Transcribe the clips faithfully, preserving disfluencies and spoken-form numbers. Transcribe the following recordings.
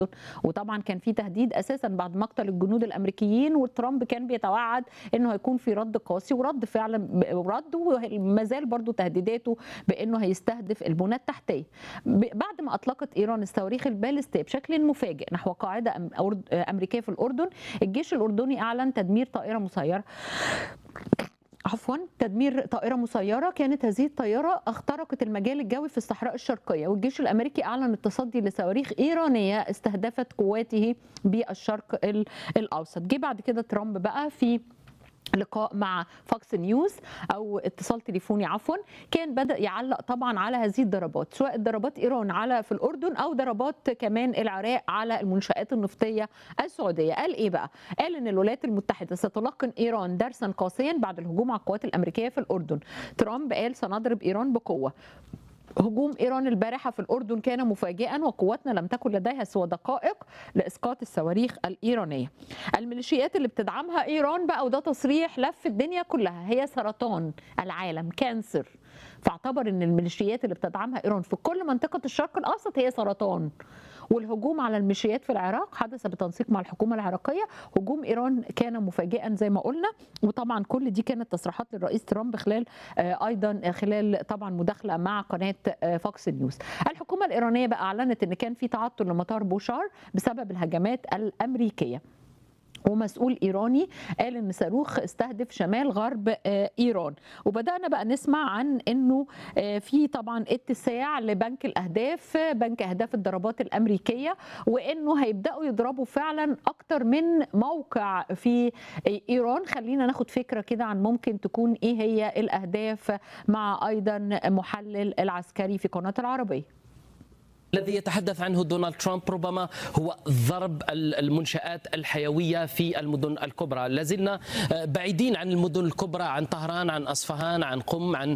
وطبعا كان في تهديد اساسا بعد مقتل الجنود الامريكيين، وترامب كان بيتوعد انه هيكون في رد قاسي، ورد فعلا رد، وما زال برضه تهديداته بانه هيستهدف البنى التحتيه. بعد ما اطلقت ايران الصواريخ البالستيه بشكل مفاجئ نحو قاعده امريكيه في الاردن، الجيش الاردني اعلن تدمير طائره مسيره عفوا تدمير طائرة مسيرة. كانت هذه الطائرة اخترقت المجال الجوي في الصحراء الشرقية، والجيش الأمريكي أعلن التصدي لصواريخ إيرانية استهدفت قواته بالشرق الأوسط. جه بعد كده ترامب بقى في لقاء مع فوكس نيوز او اتصال تليفوني عفوا، كان بدأ يعلق طبعا على هذه الضربات، سواء ضربات ايران على في الاردن او ضربات كمان العراق على المنشآت النفطيه السعوديه. قال ايه بقى؟ قال ان الولايات المتحده ستلقن ايران درسا قاسيا بعد الهجوم على القوات الامريكيه في الاردن. ترامب قال سنضرب ايران بقوه. هجوم إيران البارحة في الأردن كان مفاجئا، وقواتنا لم تكن لديها سوى دقائق لإسقاط الصواريخ الإيرانية. الميليشيات اللي بتدعمها إيران بقى، وده تصريح لف الدنيا كلها، هي سرطان العالم، كانسر. فاعتبر ان الميليشيات اللي بتدعمها ايران في كل منطقه الشرق الاوسط هي سرطان. والهجوم على الميليشيات في العراق حدث بتنسيق مع الحكومه العراقيه. هجوم ايران كان مفاجئا زي ما قلنا، وطبعا كل دي كانت تصريحات للرئيس ترامب خلال ايضا خلال طبعا مداخله مع قناه فوكس نيوز. الحكومه الايرانيه بقى اعلنت ان كان في تعطل لمطار بوشار بسبب الهجمات الامريكيه، ومسؤول ايراني قال ان صاروخ استهدف شمال غرب ايران. وبدانا بقى نسمع عن انه في طبعا اتساع لبنك الاهداف، بنك اهداف الضربات الامريكيه، وانه هيبداوا يضربوا فعلا اكتر من موقع في ايران. خلينا ناخد فكره كده عن ممكن تكون ايه هي الاهداف مع ايضا محلل العسكري في قناه العربيه. الذي يتحدث عنه دونالد ترامب ربما هو ضرب المنشآت الحيوية في المدن الكبرى. لازلنا بعيدين عن المدن الكبرى، عن طهران، عن أصفهان، عن قم، عن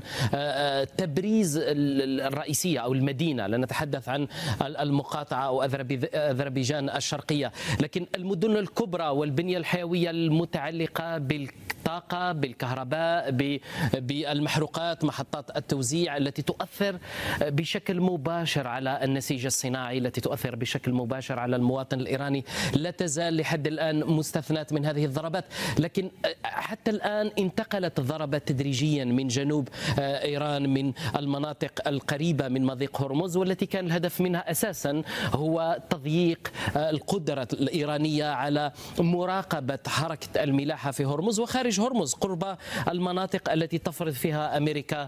تبريز الرئيسية أو المدينة، لا نتحدث عن المقاطعة أو أذربيجان الشرقية. لكن المدن الكبرى والبنية الحيوية المتعلقة بالطاقة، بالكهرباء، بالمحروقات، محطات التوزيع التي تؤثر بشكل مباشر على النسيج النسيج الصناعي، التي تؤثر بشكل مباشر على المواطن الإيراني، لا تزال لحد الآن مستثنات من هذه الضربات. لكن حتى الآن انتقلت الضربات تدريجيا من جنوب إيران، من المناطق القريبة من مضيق هرمز، والتي كان الهدف منها أساسا هو تضييق القدرة الإيرانية على مراقبة حركة الملاحة في هرمز وخارج هرمز قرب المناطق التي تفرض فيها أمريكا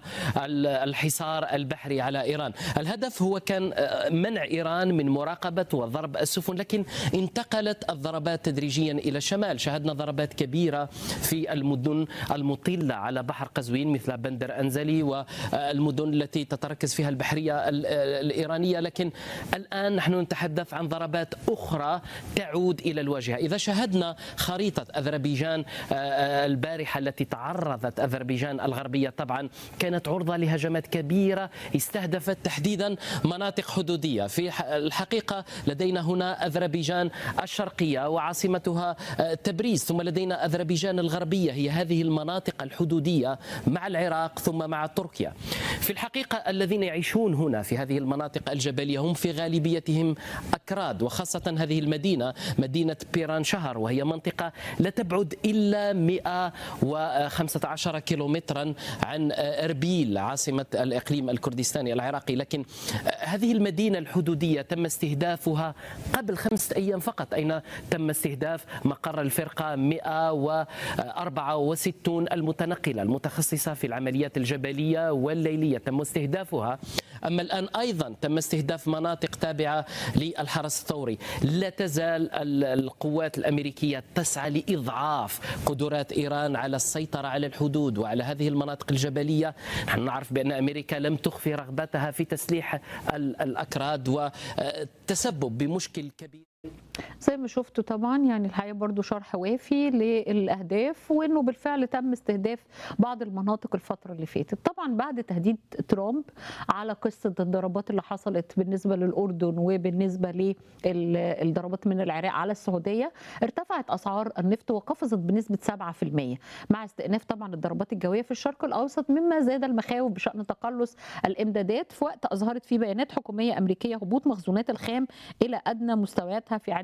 الحصار البحري على إيران. الهدف هو كان منع إيران من مراقبة وضرب السفن، لكن انتقلت الضربات تدريجيا إلى الشمال. شاهدنا ضربات كبيرة في المدن المطلة على بحر قزوين مثل بندر أنزلي والمدن التي تتركز فيها البحرية الإيرانية، لكن الآن نحن نتحدث عن ضربات أخرى تعود إلى الواجهة. إذا شاهدنا خريطة أذربيجان البارحة التي تعرضت أذربيجان الغربية، طبعا كانت عرضة لهجمات كبيرة استهدفت تحديدا مناطق حدودية. في الحقيقة لدينا هنا أذربيجان الشرقية وعاصمتها تبريز، ثم لدينا أذربيجان الغربية، هي هذه المناطق الحدودية مع العراق ثم مع تركيا. في الحقيقة الذين يعيشون هنا في هذه المناطق الجبلية هم في غالبيتهم أكراد، وخاصة هذه المدينة مدينة بيران شهر، وهي منطقة لا تبعد إلا مئة وخمسة عشر كيلومترا عن أربيل عاصمة الإقليم الكردستاني العراقي. لكن هذه المدينة الحدودية تم استهدافها قبل خمسة أيام فقط، أين تم استهداف مقر الفرقة مئة وأربعة وستين المتنقلة المتخصصة في العمليات الجبلية والليلية، تم استهدافها. أما الآن أيضا تم استهداف مناطق تابعة للحرس الثوري. لا تزال القوات الأمريكية تسعى لإضعاف قدرات إيران على السيطرة على الحدود وعلى هذه المناطق الجبلية. نحن نعرف بأن أمريكا لم تخفي رغبتها في تسليح الأكراد وتسبب بمشكل كبير. زي ما شفتوا طبعا يعني الحقيقه برضو شرح وافي للاهداف، وانه بالفعل تم استهداف بعض المناطق الفتره اللي فاتت. طبعا بعد تهديد ترامب على قصه الضربات اللي حصلت بالنسبه للاردن وبالنسبه للضربات من العراق على السعوديه، ارتفعت اسعار النفط وقفزت بنسبه سبعة في المية مع استئناف طبعا الضربات الجويه في الشرق الاوسط، مما زاد المخاوف بشان تقلص الامدادات في وقت اظهرت فيه بيانات حكوميه امريكيه هبوط مخزونات الخام الى ادنى مستوياتها في